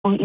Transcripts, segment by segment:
y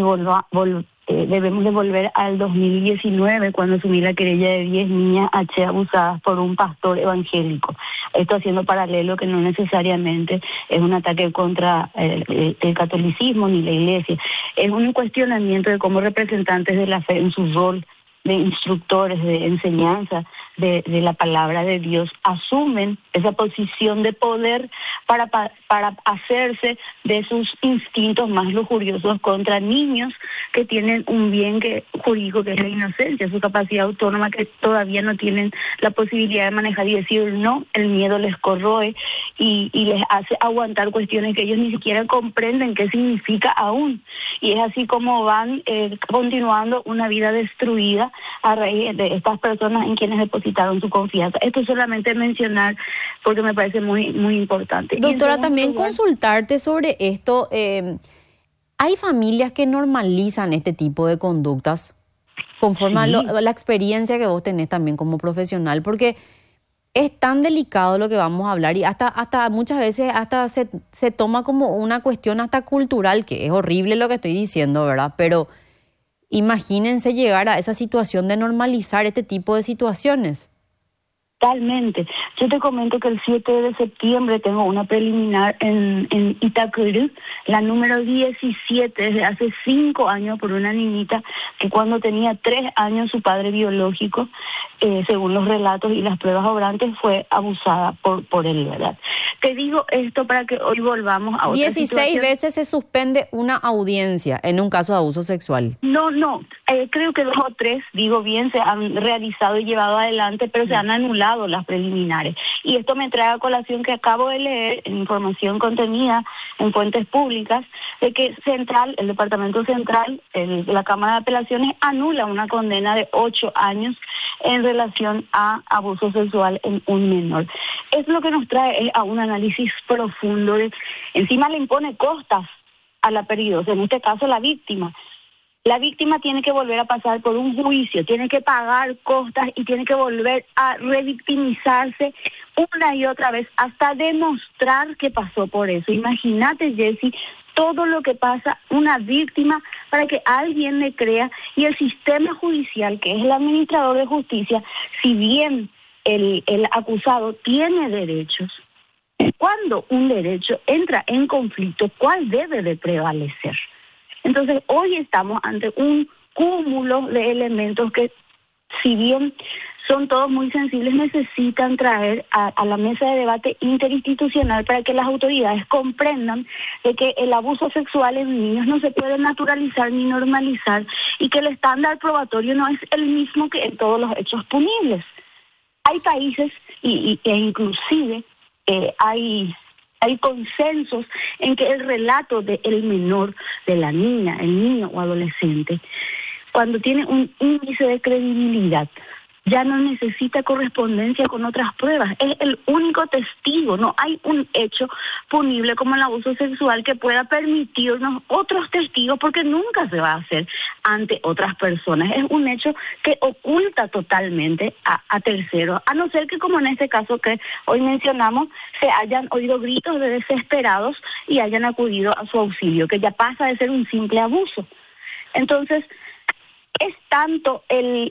debemos de volver al 2019 cuando asumí la querella de 10 niñas abusadas por un pastor evangélico. Esto haciendo paralelo que no necesariamente es un ataque contra el catolicismo ni la iglesia. Es un cuestionamiento de cómo representantes de la fe en su rol de instructores, de enseñanza de la palabra de Dios, asumen esa posición de poder para hacerse de sus instintos más lujuriosos contra niños que tienen un bien jurídico que es la inocencia, su capacidad autónoma, que todavía no tienen la posibilidad de manejar y decir no. El miedo les corroe y les hace aguantar cuestiones que ellos ni siquiera comprenden qué significa aún. Y es así como van continuando una vida destruida a raíz de estas personas en quienes depositaron su confianza. Esto solamente mencionar porque me parece muy, muy importante. Doctora, también consultarte sobre esto. ¿Hay familias que normalizan este tipo de conductas conforme a la experiencia que vos tenés también como profesional? Porque es tan delicado lo que vamos a hablar y hasta muchas veces hasta se toma como una cuestión hasta cultural, que es horrible lo que estoy diciendo, ¿verdad? Pero imagínense llegar a esa situación de normalizar este tipo de situaciones. Totalmente. Yo te comento que el 7 de septiembre tengo una preliminar en Itacurú, la número 17, desde hace 5 años, por una niñita que cuando tenía 3 años su padre biológico, según los relatos y las pruebas obrantes, fue abusada por él, ¿verdad? Te digo esto para que hoy volvamos a otra 16 situación. veces se suspende una audiencia en un caso de abuso sexual. No, creo que 2 o 3, digo bien, se han realizado y llevado adelante, pero se han anulado las preliminares. Y esto me trae a colación que acabo de leer en información contenida en fuentes públicas de que el Departamento Central, la Cámara de Apelaciones, anula una condena de 8 años en relación a abuso sexual en un menor. Es lo que nos trae a un análisis profundo encima le impone costas a la peridosa, en este caso la víctima. La víctima tiene que volver a pasar por un juicio, tiene que pagar costas y tiene que volver a revictimizarse una y otra vez hasta demostrar que pasó por eso. Imagínate, Jessy, todo lo que pasa una víctima para que alguien le crea, y el sistema judicial, que es el administrador de justicia, si bien el acusado tiene derechos, cuando un derecho entra en conflicto, ¿cuál debe de prevalecer? Entonces, hoy estamos ante un cúmulo de elementos que, si bien son todos muy sensibles, necesitan traer a la mesa de debate interinstitucional para que las autoridades comprendan de que el abuso sexual en niños no se puede naturalizar ni normalizar y que el estándar probatorio no es el mismo que en todos los hechos punibles. Hay países e inclusive hay consensos en que el relato del menor, de la niña, el niño o adolescente, cuando tiene un índice de credibilidad, ya no necesita correspondencia con otras pruebas. Es el único testigo. No hay un hecho punible como el abuso sexual que pueda permitirnos otros testigos, porque nunca se va a hacer ante otras personas. Es un hecho que oculta totalmente a terceros, a no ser que, como en este caso que hoy mencionamos, se hayan oído gritos de desesperados y hayan acudido a su auxilio, que ya pasa de ser un simple abuso. Entonces, es tanto el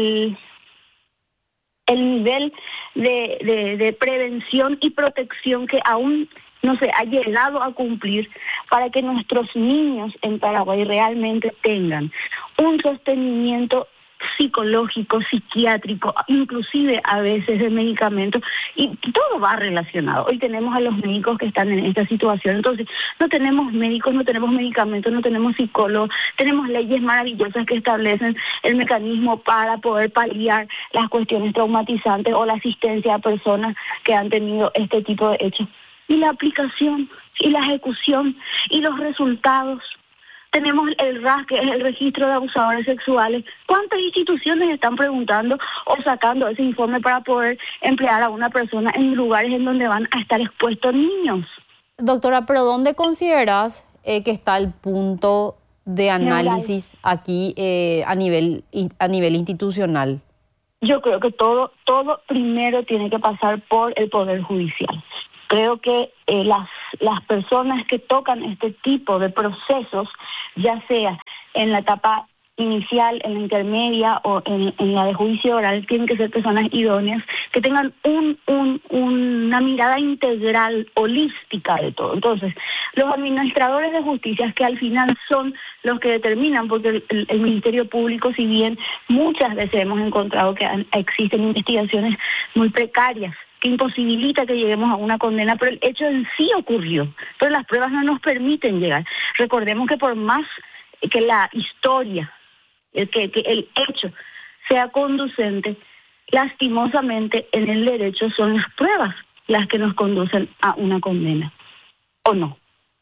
nivel de prevención y protección que aún no se ha llegado a cumplir para que nuestros niños en Paraguay realmente tengan un sostenimiento psicológico, psiquiátrico, inclusive a veces de medicamentos, y todo va relacionado. Hoy tenemos a los médicos que están en esta situación, entonces no tenemos médicos, no tenemos medicamentos, no tenemos psicólogos, tenemos leyes maravillosas que establecen el mecanismo para poder paliar las cuestiones traumatizantes o la asistencia a personas que han tenido este tipo de hechos. Y la aplicación, y la ejecución, y los resultados. Tenemos el RAS, que es el registro de abusadores sexuales. ¿Cuántas instituciones están preguntando o sacando ese informe para poder emplear a una persona en lugares en donde van a estar expuestos niños? Doctora, ¿pero dónde consideras que está el punto de análisis aquí a nivel institucional? Yo creo que todo primero tiene que pasar por el Poder Judicial. Creo que las personas que tocan este tipo de procesos, ya sea en la etapa inicial, en la intermedia o en la de juicio oral, tienen que ser personas idóneas, que tengan una mirada integral, holística de todo. Entonces, los administradores de justicia, que al final son los que determinan, porque el Ministerio Público, si bien muchas veces hemos encontrado que existen investigaciones muy precarias, que imposibilita que lleguemos a una condena, pero el hecho en sí ocurrió, pero las pruebas no nos permiten llegar. Recordemos que por más que la historia, que el hecho sea conducente, lastimosamente en el derecho son las pruebas las que nos conducen a una condena, ¿o no?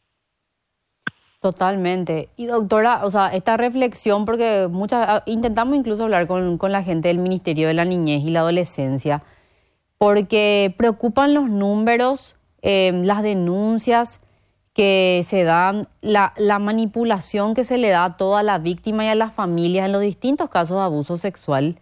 Totalmente. Y doctora, o sea, esta reflexión, porque intentamos incluso hablar con la gente del Ministerio de la Niñez y la Adolescencia, porque preocupan los números, las denuncias que se dan, la manipulación que se le da a toda la víctima y a las familias en los distintos casos de abuso sexual,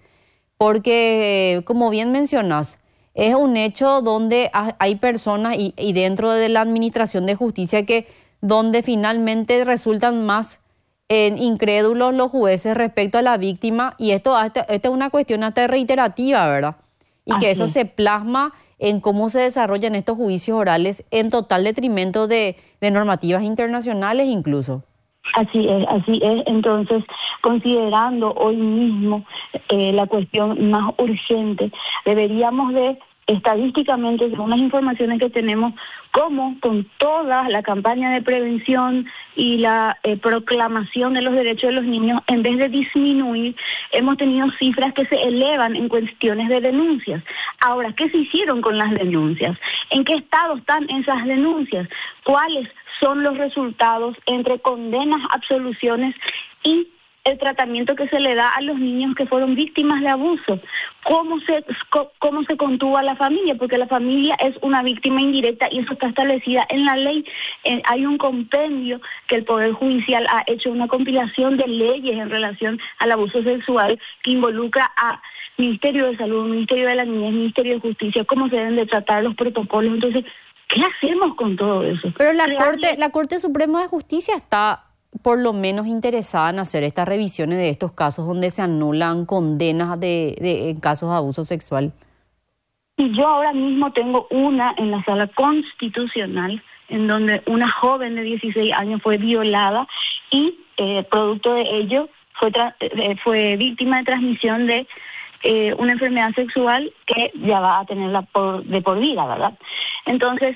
porque, como bien mencionas, es un hecho donde hay personas y dentro de la administración de justicia donde finalmente resultan más incrédulos los jueces respecto a la víctima, y esto es una cuestión hasta reiterativa, ¿verdad? Y que eso se plasma en cómo se desarrollan estos juicios orales en total detrimento de normativas internacionales incluso. Así es. Entonces, considerando hoy mismo la cuestión más urgente, deberíamos de, estadísticamente, según las informaciones que tenemos, como con toda la campaña de prevención y la proclamación de los derechos de los niños, en vez de disminuir, hemos tenido cifras que se elevan en cuestiones de denuncias. Ahora, ¿qué se hicieron con las denuncias? ¿En qué estado están esas denuncias? ¿Cuáles son los resultados entre condenas, absoluciones y el tratamiento que se le da a los niños que fueron víctimas de abuso? ¿Cómo se contuvo a la familia? Porque la familia es una víctima indirecta y eso está establecida en la ley. Hay un compendio que el Poder Judicial ha hecho, una compilación de leyes en relación al abuso sexual que involucra a Ministerio de Salud, Ministerio de la Niñez, Ministerio de Justicia, cómo se deben de tratar los protocolos. Entonces, ¿qué hacemos con todo eso? Pero la Corte Suprema de Justicia está por lo menos interesada en hacer estas revisiones de estos casos donde se anulan condenas en casos de abuso sexual. Y yo ahora mismo tengo una en la Sala Constitucional, en donde una joven de 16 años fue violada y producto de ello fue víctima de transmisión de una enfermedad sexual que ya va a tenerla de por vida, ¿verdad? Entonces,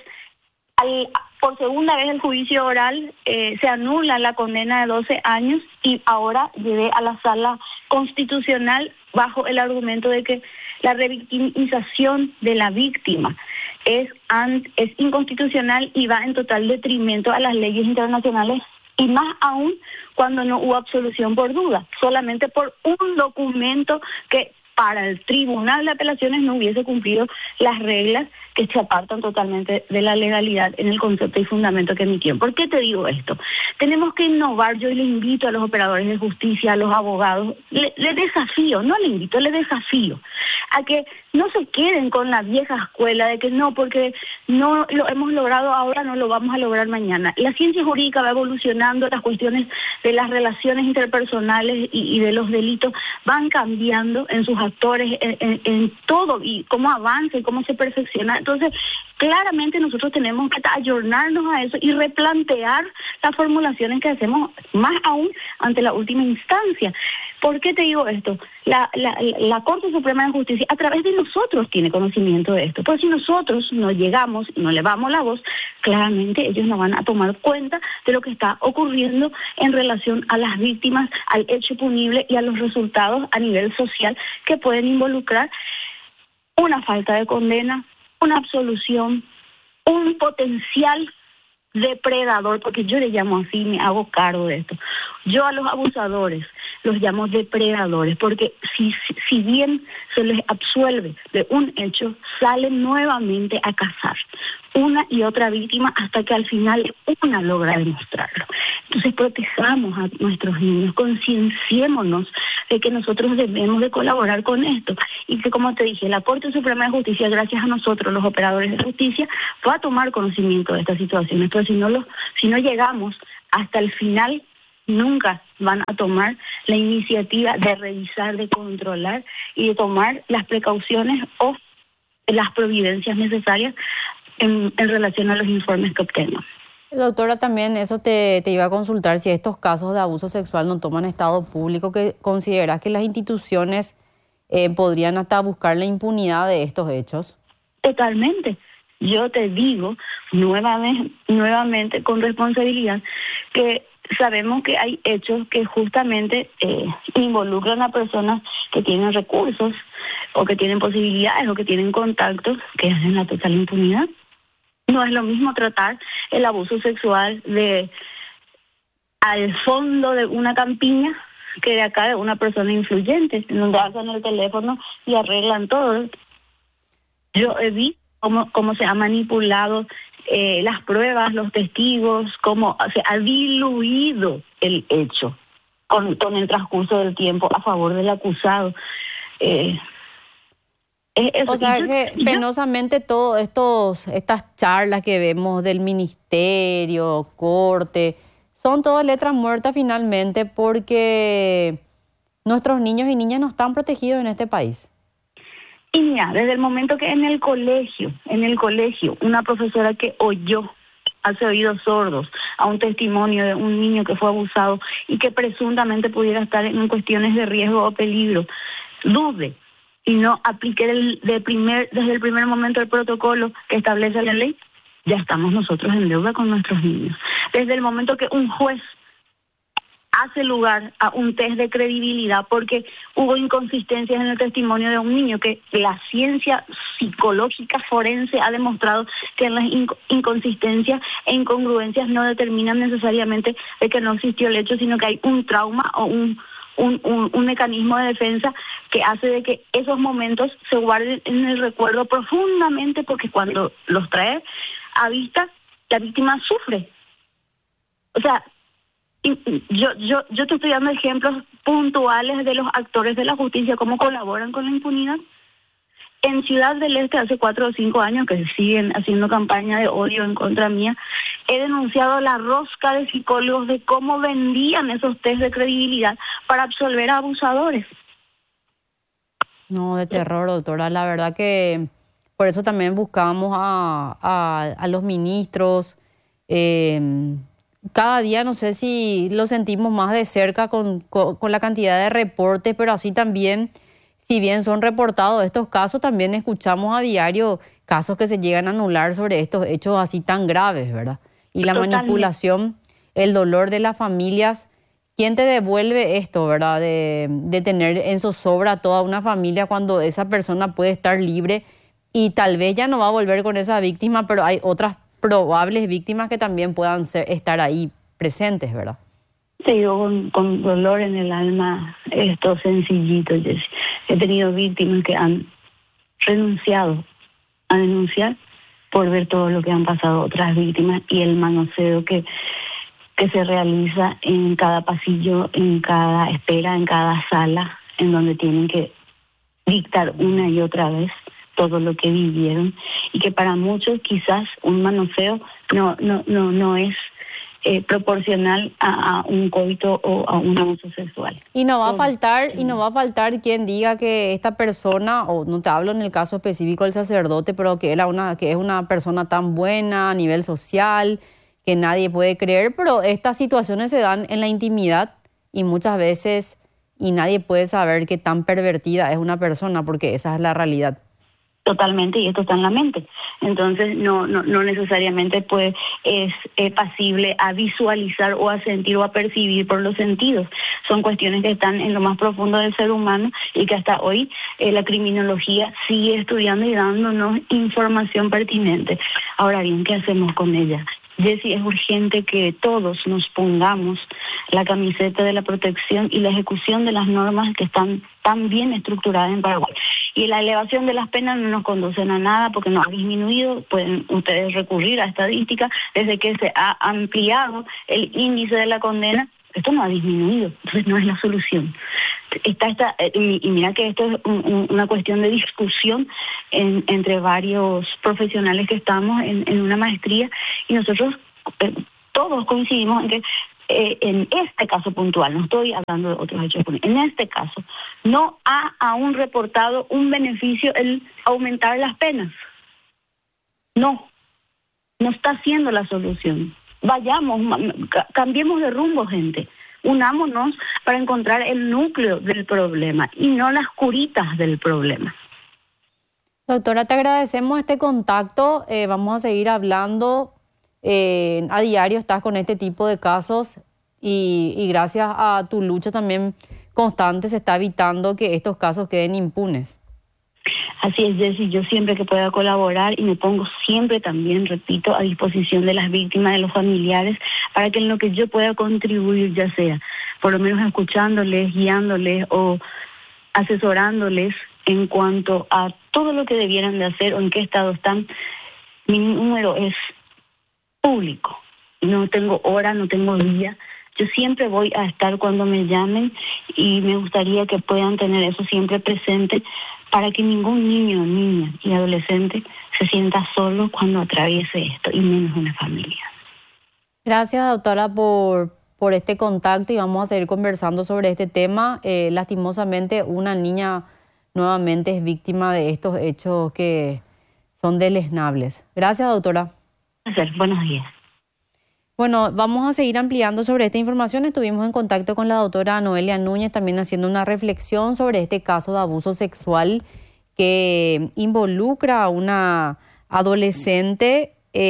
por segunda vez el juicio oral se anula la condena de 12 años y ahora llevé a la Sala Constitucional bajo el argumento de que la revictimización de la víctima es inconstitucional y va en total detrimento a las leyes internacionales, y más aún cuando no hubo absolución por duda, solamente por un documento que para el Tribunal de Apelaciones no hubiese cumplido las reglas que se apartan totalmente de la legalidad en el concepto y fundamento que emitió. ¿Por qué te digo esto? Tenemos que innovar. Yo le invito a los operadores de justicia, a los abogados, les desafío, no le invito, les desafío a que no se queden con la vieja escuela de que no, porque no lo hemos logrado ahora, no lo vamos a lograr mañana. La ciencia jurídica va evolucionando, las cuestiones de las relaciones interpersonales y de los delitos van cambiando en sus actores, en todo, y cómo avanza y cómo se perfecciona. Entonces, claramente nosotros tenemos que ayornarnos a eso y replantear las formulaciones que hacemos, más aún ante la última instancia. ¿Por qué te digo esto? La Corte Suprema de Justicia, a través de nosotros, tiene conocimiento de esto. Pero si nosotros no llegamos, no levamos la voz, claramente ellos no van a tomar cuenta de lo que está ocurriendo en relación a las víctimas, al hecho punible y a los resultados a nivel social que pueden involucrar una falta de condena, una absolución, un potencial depredador, porque yo le llamo así, me hago cargo de esto. Yo a los abusadores los llamo depredadores, porque si bien se les absuelve de un hecho, salen nuevamente a cazar una y otra víctima hasta que al final una logra demostrarlo. Entonces protejamos a nuestros niños, concienciémonos de que nosotros debemos de colaborar con esto y que, como te dije, la Corte Suprema de Justicia, gracias a nosotros los operadores de justicia, va a tomar conocimiento de estas situaciones, pero si no llegamos hasta el final, nunca van a tomar la iniciativa de revisar, de controlar y de tomar las precauciones o las providencias necesarias en relación a los informes que obtengan. Doctora, también eso te iba a consultar, si estos casos de abuso sexual no toman estado público, ¿que consideras que las instituciones podrían hasta buscar la impunidad de estos hechos? Totalmente. Yo te digo nuevamente con responsabilidad que sabemos que hay hechos que justamente involucran a personas que tienen recursos o que tienen posibilidades o que tienen contactos que hacen la total impunidad. No es lo mismo tratar el abuso sexual al fondo de una campiña que de acá de una persona influyente, en donde alzan el teléfono y arreglan todo. Yo he visto cómo se ha manipulado las pruebas, los testigos, cómo se ha diluido el hecho con el transcurso del tiempo a favor del acusado. O sea que penosamente todas estas charlas que vemos del ministerio, corte, son todas letras muertas finalmente porque nuestros niños y niñas no están protegidos en este país. Y mira, desde el momento que en el colegio, una profesora que oyó, hace oídos sordos a un testimonio de un niño que fue abusado y que presuntamente pudiera estar en cuestiones de riesgo o peligro, dude y no aplique desde el primer momento el protocolo que establece la ley, ya estamos nosotros en deuda con nuestros niños. Desde el momento que un juez hace lugar a un test de credibilidad porque hubo inconsistencias en el testimonio de un niño, que la ciencia psicológica forense ha demostrado que las inconsistencias e incongruencias no determinan necesariamente de que no existió el hecho, sino que hay un trauma o un mecanismo de defensa que hace de que esos momentos se guarden en el recuerdo profundamente, porque cuando los trae a vista, la víctima sufre. O sea, yo te estoy dando ejemplos puntuales de los actores de la justicia, cómo colaboran con la impunidad. En Ciudad del Este, hace 4 o 5 años, que siguen haciendo campaña de odio en contra mía, he denunciado la rosca de psicólogos de cómo vendían esos test de credibilidad para absolver a abusadores. No, de terror, doctora. La verdad que por eso también buscamos a los ministros. Cada día no sé si lo sentimos más de cerca con la cantidad de reportes, pero así también, si bien son reportados estos casos, también escuchamos a diario casos que se llegan a anular sobre estos hechos así tan graves, ¿verdad? Y la manipulación, el dolor de las familias. ¿Quién te devuelve esto, verdad? De tener en zozobra a toda una familia cuando esa persona puede estar libre y tal vez ya no va a volver con esa víctima, pero hay otras probables víctimas que también puedan estar ahí presentes, ¿verdad? Sí, yo con dolor en el alma, esto sencillito, Jessy. He tenido víctimas que han renunciado a denunciar por ver todo lo que han pasado otras víctimas y el manoseo que se realiza en cada pasillo, en cada espera, en cada sala, en donde tienen que dictar una y otra vez todo lo que vivieron, y que para muchos quizás un manoseo no es proporcional a un coito o a un abuso sexual. Y no va a faltar quien diga que esta persona, o no te hablo en el caso específico del sacerdote, pero que es una persona tan buena a nivel social que nadie puede creer, pero estas situaciones se dan en la intimidad y muchas veces y nadie puede saber qué tan pervertida es una persona, porque esa es la realidad. Totalmente, y esto está en la mente. Entonces no necesariamente pues es pasible a visualizar o a sentir o a percibir por los sentidos. Son cuestiones que están en lo más profundo del ser humano y que hasta hoy la criminología sigue estudiando y dándonos información pertinente. Ahora bien, ¿qué hacemos con ella? Jessy, es urgente que todos nos pongamos la camiseta de la protección y la ejecución de las normas que están tan bien estructuradas en Paraguay. Y la elevación de las penas no nos conducen a nada porque no ha disminuido. Pueden ustedes recurrir a estadísticas desde que se ha ampliado el índice de la condena. Esto no ha disminuido, entonces no es la solución. Y mira que esto es una cuestión de discusión entre varios profesionales que estamos en una maestría, y nosotros todos coincidimos en que en este caso puntual, no estoy hablando de otros hechos, en este caso no ha aún reportado un beneficio el aumentar las penas. No está siendo la solución. Vayamos, cambiemos de rumbo, gente. Unámonos para encontrar el núcleo del problema y no las curitas del problema. Doctora, te agradecemos este contacto. Vamos a seguir hablando. A diario estás con este tipo de casos y gracias a tu lucha también constante se está evitando que estos casos queden impunes. Así es, Jessy, yo siempre que pueda colaborar y me pongo siempre también, repito, a disposición de las víctimas, de los familiares, para que en lo que yo pueda contribuir, ya sea por lo menos escuchándoles, guiándoles o asesorándoles en cuanto a todo lo que debieran de hacer o en qué estado están. Mi número es público, no tengo hora, no tengo día. Yo siempre voy a estar cuando me llamen y me gustaría que puedan tener eso siempre presente para que ningún niño, niña y adolescente se sienta solo cuando atraviese esto, y menos una familia. Gracias, doctora, por este contacto, y vamos a seguir conversando sobre este tema. Lastimosamente, una niña nuevamente es víctima de estos hechos que son deleznables. Gracias, doctora. Buenos días. Bueno, vamos a seguir ampliando sobre esta información. Estuvimos en contacto con la doctora Noelia Núñez, también haciendo una reflexión sobre este caso de abuso sexual que involucra a una adolescente.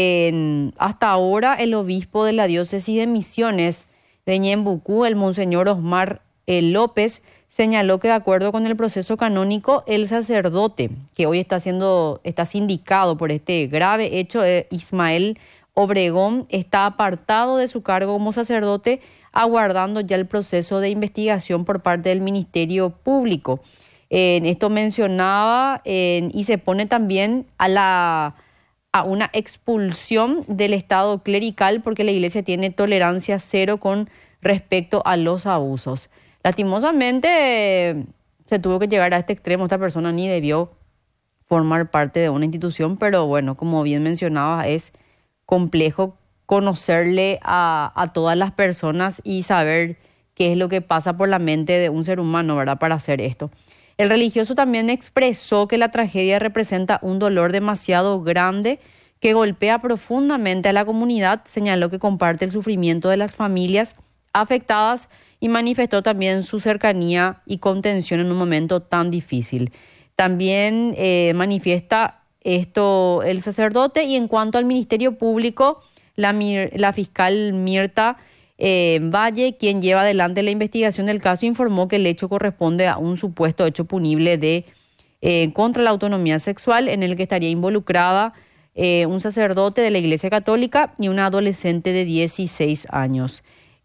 Hasta ahora, el obispo de la diócesis de Misiones de Ñembucú, el monseñor Osmar López, señaló que de acuerdo con el proceso canónico, el sacerdote que hoy está sindicado por este grave hecho, Ismael Obregón, está apartado de su cargo como sacerdote, aguardando ya el proceso de investigación por parte del Ministerio Público. Esto mencionaba y se pone también a una expulsión del Estado clerical, porque la Iglesia tiene tolerancia cero con respecto a los abusos. Lastimosamente se tuvo que llegar a este extremo. Esta persona ni debió formar parte de una institución, pero bueno, como bien mencionaba, es complejo conocerle a todas las personas y saber qué es lo que pasa por la mente de un ser humano, ¿verdad?, para hacer esto. El religioso también expresó que la tragedia representa un dolor demasiado grande que golpea profundamente a la comunidad. Señaló que comparte el sufrimiento de las familias afectadas y manifestó también su cercanía y contención en un momento tan difícil. También manifiesta esto el sacerdote. Y en cuanto al Ministerio Público, la fiscal Mirta Valle, quien lleva adelante la investigación del caso, informó que el hecho corresponde a un supuesto hecho punible contra la autonomía sexual, en el que estaría involucrada un sacerdote de la Iglesia Católica y una adolescente de 16 años.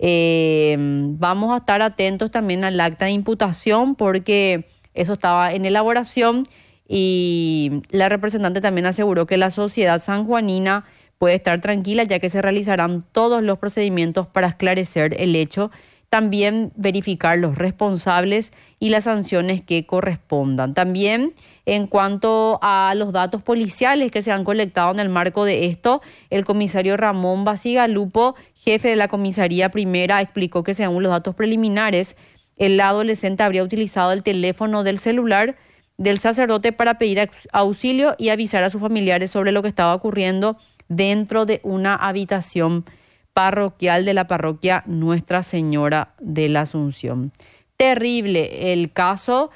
Vamos a estar atentos también al acta de imputación, porque eso estaba en elaboración, y la representante también aseguró que la sociedad sanjuanina puede estar tranquila, ya que se realizarán todos los procedimientos para esclarecer el hecho, también verificar los responsables y las sanciones que correspondan. También, en cuanto a los datos policiales que se han colectado en el marco de esto, el comisario Ramón Basigalupo, jefe de la comisaría primera, explicó que según los datos preliminares, el adolescente habría utilizado el teléfono del celular del sacerdote para pedir auxilio y avisar a sus familiares sobre lo que estaba ocurriendo dentro de una habitación parroquial de la parroquia Nuestra Señora de la Asunción. Terrible el caso.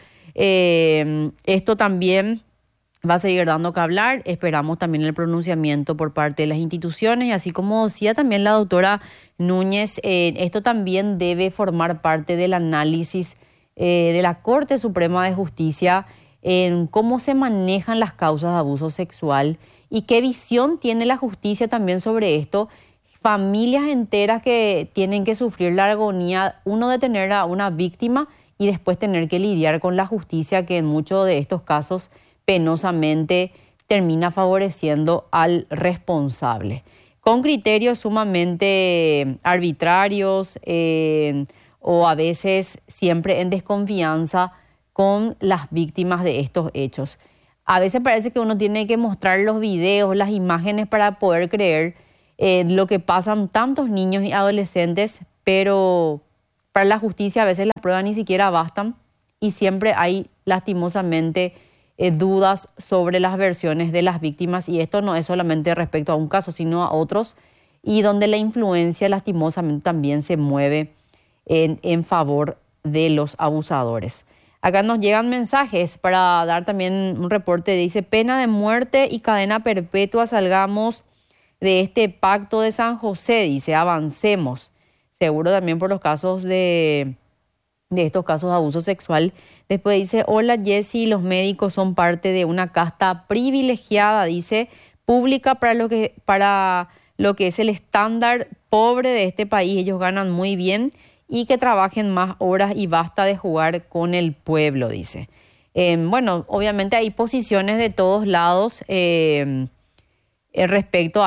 Esto también va a seguir dando que hablar. Esperamos también el pronunciamiento por parte de las instituciones, y así como decía también la doctora Núñez, esto también debe formar parte del análisis de la Corte Suprema de Justicia en cómo se manejan las causas de abuso sexual y qué visión tiene la justicia también sobre esto, familias enteras que tienen que sufrir la agonía, uno de tener a una víctima y después tener que lidiar con la justicia que en muchos de estos casos penosamente termina favoreciendo al responsable. Con criterios sumamente arbitrarios o a veces siempre en desconfianza con las víctimas de estos hechos. A veces parece que uno tiene que mostrar los videos, las imágenes para poder creer lo que pasan tantos niños y adolescentes, pero para la justicia a veces las pruebas ni siquiera bastan y siempre hay lastimosamente dudas sobre las versiones de las víctimas, y esto no es solamente respecto a un caso, sino a otros, y donde la influencia lastimosamente también se mueve en favor de los abusadores. Acá nos llegan mensajes para dar también un reporte. Dice: pena de muerte y cadena perpetua, salgamos de este pacto de San José, dice, avancemos. Seguro también por los casos de estos casos de abuso sexual. Después dice: hola Jessy, los médicos son parte de una casta privilegiada, dice, pública para lo que es el estándar pobre de este país. Ellos ganan muy bien y que trabajen más horas y basta de jugar con el pueblo, dice. Bueno, obviamente hay posiciones de todos lados respecto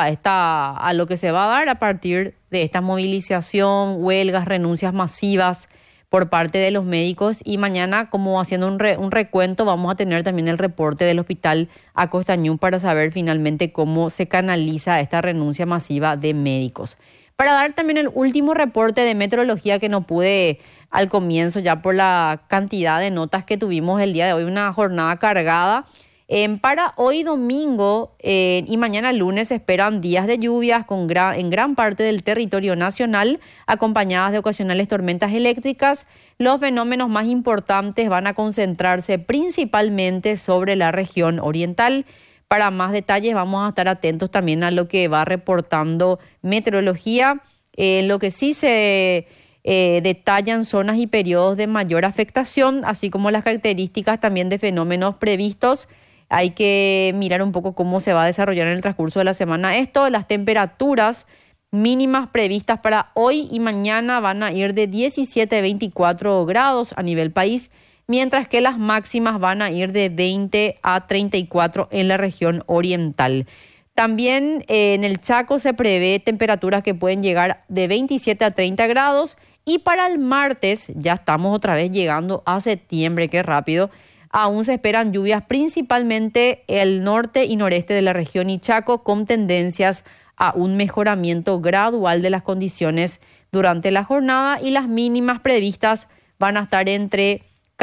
a lo que se va a dar a partir de esta movilización, huelgas, renuncias masivas por parte de los médicos, y mañana, como haciendo un recuento, vamos a tener también el reporte del hospital Acostañú para saber finalmente cómo se canaliza esta renuncia masiva de médicos. Para dar también el último reporte de meteorología que no pude al comienzo ya por la cantidad de notas que tuvimos el día de hoy, una jornada cargada. Para hoy domingo y mañana lunes se esperan días de lluvias en gran parte del territorio nacional, acompañadas de ocasionales tormentas eléctricas. Los fenómenos más importantes van a concentrarse principalmente sobre la región oriental. Para más detalles vamos a estar atentos también a lo que va reportando meteorología. Lo que sí se detallan zonas y periodos de mayor afectación, así como las características también de fenómenos previstos. Hay que mirar un poco cómo se va a desarrollar en el transcurso de la semana esto. Las temperaturas mínimas previstas para hoy y mañana van a ir de 17 a 24 grados a nivel país, mientras que las máximas van a ir de 20 a 34 en la región oriental. También en el Chaco se prevé temperaturas que pueden llegar de 27 a 30 grados, y para el martes ya estamos otra vez llegando a septiembre, qué rápido. Aún se esperan lluvias principalmente el norte y noreste de la región y Chaco, con tendencias a un mejoramiento gradual de las condiciones durante la jornada, y las mínimas previstas van a estar entre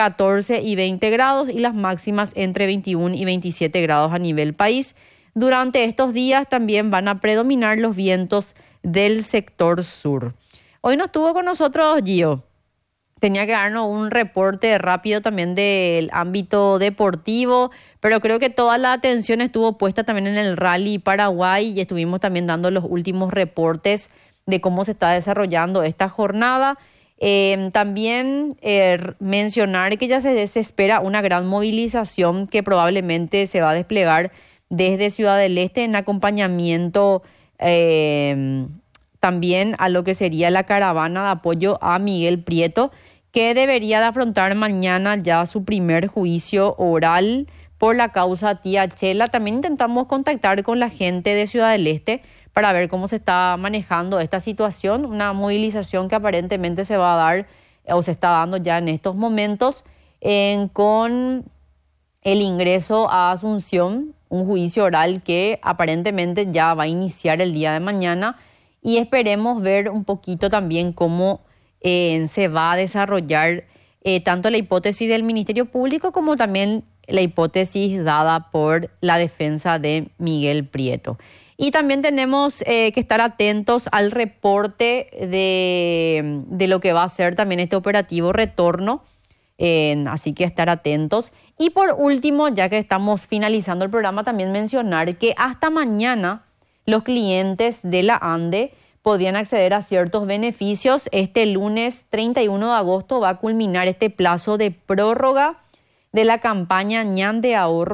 14 y 20 grados y las máximas entre 21 y 27 grados a nivel país. Durante estos días también van a predominar los vientos del sector sur. Hoy no estuvo con nosotros Gio. Tenía que darnos un reporte rápido también del ámbito deportivo, pero creo que toda la atención estuvo puesta también en el Rally Paraguay, y estuvimos también dando los últimos reportes de cómo se está desarrollando esta jornada. También mencionar que ya se espera una gran movilización que probablemente se va a desplegar desde Ciudad del Este en acompañamiento también a lo que sería la caravana de apoyo a Miguel Prieto, que debería de afrontar mañana ya su primer juicio oral por la causa Tía Chela. También intentamos contactar con la gente de Ciudad del Este para ver cómo se está manejando esta situación, una movilización que aparentemente se va a dar o se está dando ya en estos momentos con el ingreso a Asunción, un juicio oral que aparentemente ya va a iniciar el día de mañana, y esperemos ver un poquito también cómo se va a desarrollar tanto la hipótesis del Ministerio Público como también la hipótesis dada por la defensa de Miguel Prieto. Y también tenemos que estar atentos al reporte de lo que va a ser también este operativo retorno, así que estar atentos. Y por último, ya que estamos finalizando el programa, también mencionar que hasta mañana los clientes de la ANDE podrían acceder a ciertos beneficios. Este lunes 31 de agosto va a culminar este plazo de prórroga de la campaña ñan de ahorro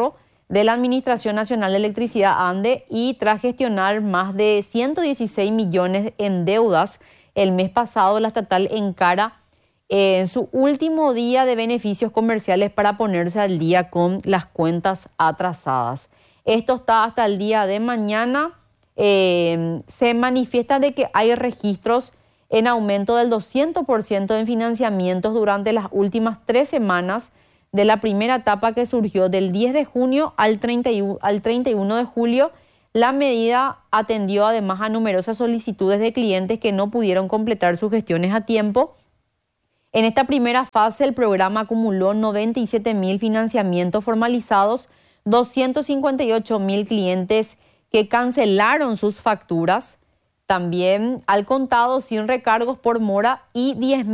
de la Administración Nacional de Electricidad ANDE y tras gestionar más de 116 millones en deudas el mes pasado, la estatal encara en su último día de beneficios comerciales para ponerse al día con las cuentas atrasadas. Esto está hasta el día de mañana. Se manifiesta de que hay registros en aumento del 200% en financiamientos durante las últimas 3 semanas de la primera etapa que surgió del 10 de junio al 31 de julio. La medida atendió además a numerosas solicitudes de clientes que no pudieron completar sus gestiones a tiempo. En esta primera fase, el programa acumuló 97.000 financiamientos formalizados, 258.000 clientes que cancelaron sus facturas, también al contado sin recargos por mora y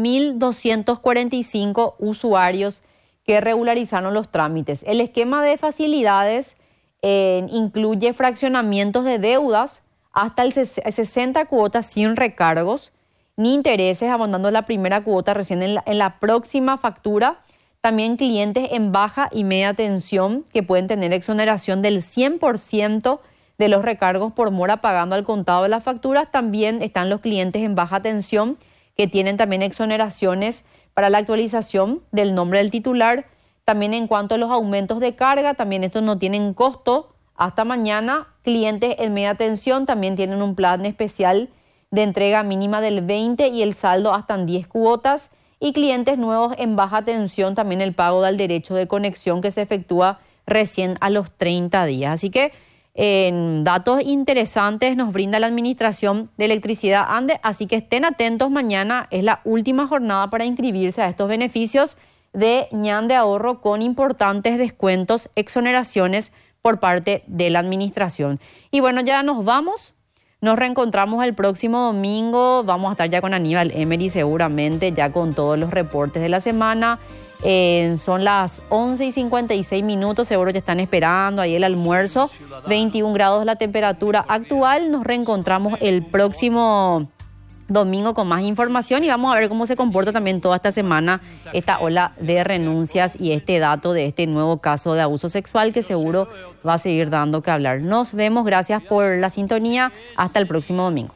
10.245 usuarios que regularizaron los trámites. El esquema de facilidades incluye fraccionamientos de deudas hasta el 60 cuotas sin recargos, ni intereses, abondando la primera cuota recién en la próxima factura. También clientes en baja y media tensión que pueden tener exoneración del 100% de los recargos por mora pagando al contado de las facturas. También están los clientes en baja tensión que tienen también exoneraciones para la actualización del nombre del titular. También en cuanto a los aumentos de carga, también estos no tienen costo hasta mañana. Clientes en media tensión también tienen un plan especial de entrega mínima del 20 y el saldo hasta en 10 cuotas. Y clientes nuevos en baja tensión también el pago del derecho de conexión que se efectúa recién a los 30 días. Así que datos interesantes nos brinda la Administración de Electricidad ANDE, así que estén atentos, mañana es la última jornada para inscribirse a estos beneficios de ñan de ahorro con importantes descuentos, exoneraciones por parte de la Administración. Y bueno, ya nos vamos, nos reencontramos el próximo domingo, vamos a estar ya con Aníbal Emery seguramente, ya con todos los reportes de la semana. Son las 11:56, seguro que están esperando ahí el almuerzo, 21 grados la temperatura actual. Nos reencontramos el próximo domingo con más información y vamos a ver cómo se comporta también toda esta semana esta ola de renuncias y este dato de este nuevo caso de abuso sexual que seguro va a seguir dando que hablar. Nos vemos, gracias por la sintonía, hasta el próximo domingo.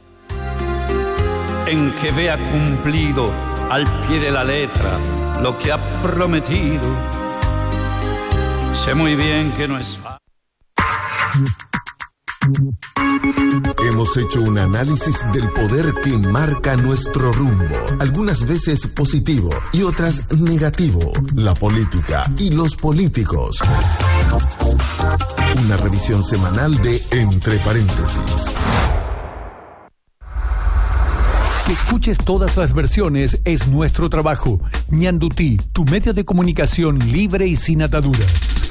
En que vea cumplido al pie de la letra lo que ha prometido. Sé muy bien que no es fácil. Hemos hecho un análisis del poder que marca nuestro rumbo, algunas veces positivo y otras negativo, la política y los políticos. Una revisión semanal de Entre Paréntesis. Que escuches todas las versiones es nuestro trabajo. Ñandutí, tu medio de comunicación libre y sin ataduras.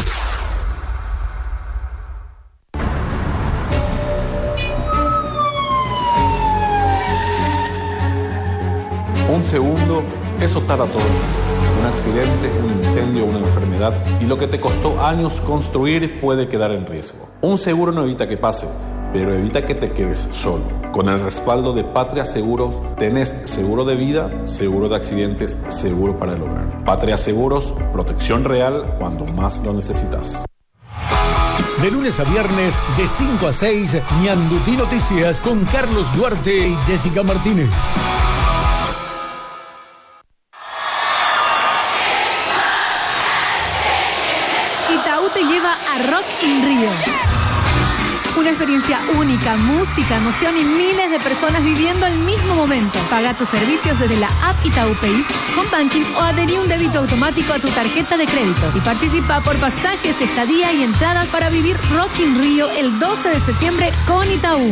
Un segundo, eso tarda todo. Un accidente, un incendio, una enfermedad y lo que te costó años construir puede quedar en riesgo. Un seguro no evita que pase, pero evita que te quedes solo. Con el respaldo de Patria Seguros, tenés seguro de vida, seguro de accidentes, seguro para el hogar. Patria Seguros, protección real cuando más lo necesitas. De lunes a viernes, de 5 a 6, Ñandutí Noticias con Carlos Duarte y Jessica Martínez. Itaú te lleva a Rock in Rio. Una experiencia única, música, emoción y miles de personas viviendo el mismo momento. Paga tus servicios desde la app Itaú Pay, con banking o adherí un débito automático a tu tarjeta de crédito. Y participa por pasajes, estadía y entradas para vivir Rock in Rio el 12 de septiembre con Itaú.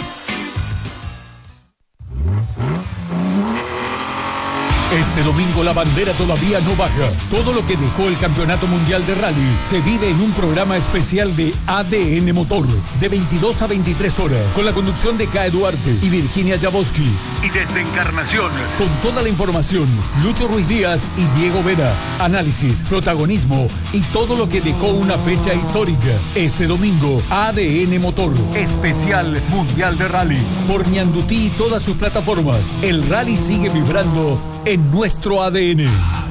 Este domingo la bandera todavía no baja. Todo lo que dejó el Campeonato Mundial de Rally se vive en un programa especial de ADN Motor, de 22 a 23 horas, con la conducción de Cae Duarte y Virginia Jaboski. Y desde Encarnación, con toda la información, Lucho Ruiz Díaz y Diego Vera. Análisis, protagonismo y todo lo que dejó una fecha histórica. Este domingo, ADN Motor, especial Mundial de Rally, por Ñandutí y todas sus plataformas. El rally sigue vibrando en nuestro ADN.